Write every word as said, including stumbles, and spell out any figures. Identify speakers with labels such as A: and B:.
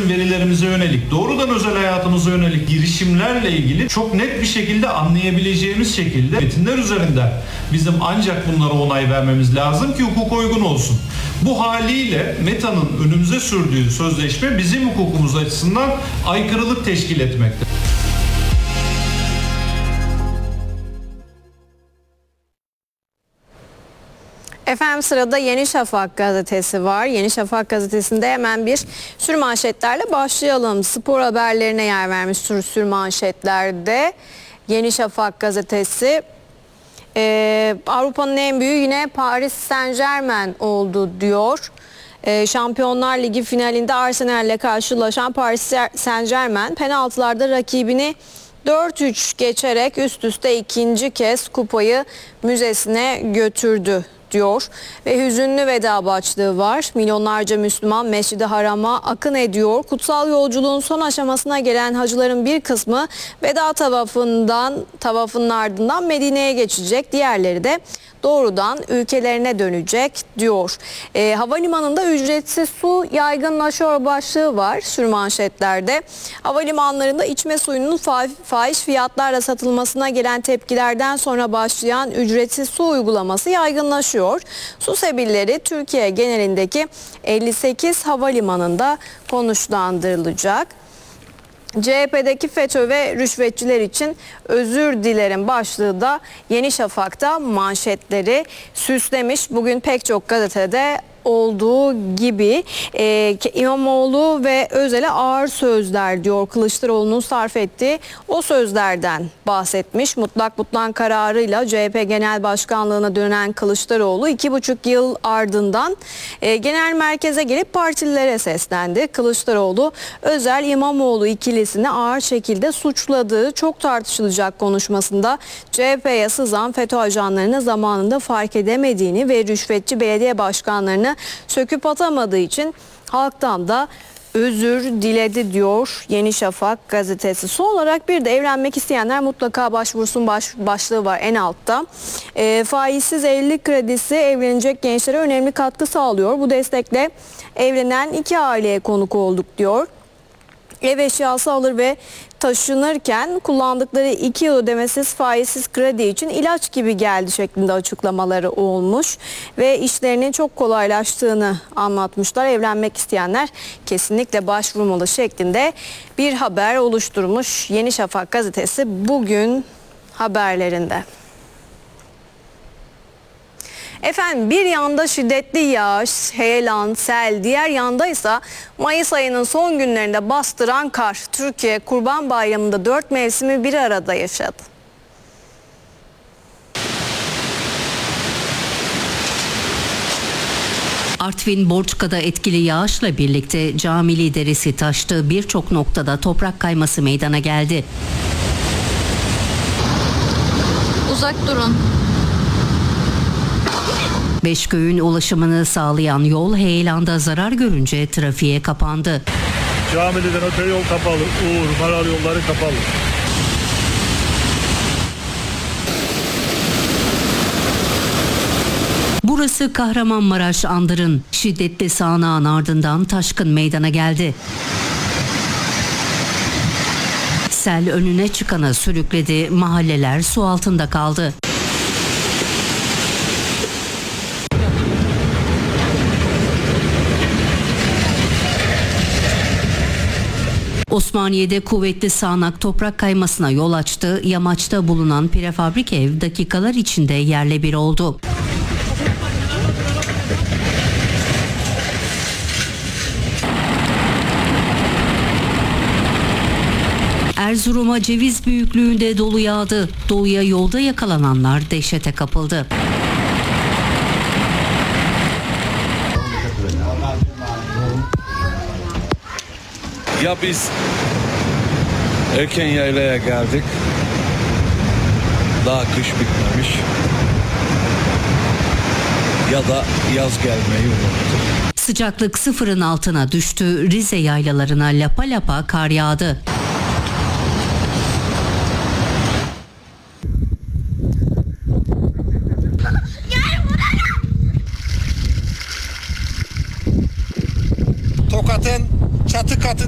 A: verilerimize yönelik, doğrudan özel hayatımıza yönelik girişimlerle ilgili çok net bir şekilde anlayabileceğimiz şekilde metinler üzerinden bizim ancak bunlara onay vermemiz lazım ki hukuka uygun olsun. Bu haliyle Meta'nın önümüze sürdüğü sözleşme bizim hukukumuz açısından aykırılık teşkil etmekte.
B: Efendim sırada Yeni Şafak gazetesi var. Yeni Şafak gazetesinde hemen bir sür manşetlerle başlayalım. Spor haberlerine yer vermiş sür, sür manşetlerde. Yeni Şafak gazetesi e, Avrupa'nın en büyüğü yine Paris Saint-Germain oldu diyor. E, Şampiyonlar Ligi finalinde Arsenal'le karşılaşan Paris Saint-Germain penaltılarda rakibini dört üç geçerek üst üste ikinci kez kupayı müzesine götürdü diyor ve hüzünlü veda başlığı var. Milyonlarca Müslüman Mescid-i Haram'a akın ediyor. Kutsal yolculuğun son aşamasına gelen hacıların bir kısmı veda tavafından, tavafının ardından Medine'ye geçecek. Diğerleri de doğrudan ülkelerine dönecek diyor. E, havalimanında ücretsiz su yaygınlaşıyor başlığı var sürmanşetlerde. Havalimanlarında içme suyunun fa- fahiş fiyatlarla satılmasına gelen tepkilerden sonra başlayan ücretsiz su uygulaması yaygınlaşıyor. Su sebilleri Türkiye genelindeki elli sekiz havalimanında konuşlandırılacak. C H P'deki FETÖ ve rüşvetçiler için özür dilerim başlığı da Yeni Şafak'ta manşetleri süslemiş. Bugün pek çok gazetede olduğu gibi e, İmamoğlu ve Özel'e ağır sözler diyor Kılıçdaroğlu'nun sarf ettiği o sözlerden bahsetmiş. Mutlak butlan kararıyla C H P Genel Başkanlığı'na dönen Kılıçdaroğlu iki buçuk yıl ardından e, genel merkeze gelip partililere seslendi. Kılıçdaroğlu Özel İmamoğlu ikilisini ağır şekilde suçladığı çok tartışılacak konuşmasında C H P'ye sızan FETÖ ajanlarını zamanında fark edemediğini ve rüşvetçi belediye başkanlarını söküp atamadığı için halktan da özür diledi diyor Yeni Şafak gazetesi. Son olarak bir de evlenmek isteyenler mutlaka başvursun baş, başlığı var en altta. E, faizsiz evlilik kredisi evlenecek gençlere önemli katkı sağlıyor. Bu destekle evlenen iki aileye konuk olduk diyor. Ev eşyası alır ve taşınırken kullandıkları iki yıl ödemesiz faizsiz kredi için ilaç gibi geldi şeklinde açıklamaları olmuş ve işlerinin çok kolaylaştığını anlatmışlar. Evlenmek isteyenler kesinlikle başvurmalı şeklinde bir haber oluşturmuş Yeni Şafak gazetesi bugün haberlerinde. Efendim bir yanda şiddetli yağış, heyelan, sel, diğer yanda ise Mayıs ayının son günlerinde bastıran kar. Türkiye Kurban Bayramı'nda dört mevsimi bir arada yaşadı.
C: Artvin Borçka'da etkili yağışla birlikte Camili Deresi taştı. Birçok noktada toprak kayması meydana geldi.
D: Uzak durun.
C: Beşköy'ün ulaşımını sağlayan yol heyelanda zarar görünce trafiğe kapandı.
E: Camili'den öte yol kapalı. Uğur, Maral yolları kapalı.
C: Burası Kahramanmaraş Andırın. Şiddetli sağanağın ardından taşkın meydana geldi. Sel önüne çıkanı sürükledi. Mahalleler su altında kaldı. Osmaniye'de kuvvetli sağanak toprak kaymasına yol açtı. Yamaçta bulunan prefabrik ev dakikalar içinde yerle bir oldu. Erzurum'a ceviz büyüklüğünde dolu yağdı. Doluya yolda yakalananlar dehşete kapıldı.
F: Ya biz erken yaylaya geldik, daha kış bitmemiş, ya da yaz gelmeyi unuttuk.
C: Sıcaklık sıfırın altına düştü. Rize yaylalarına lapa lapa kar yağdı.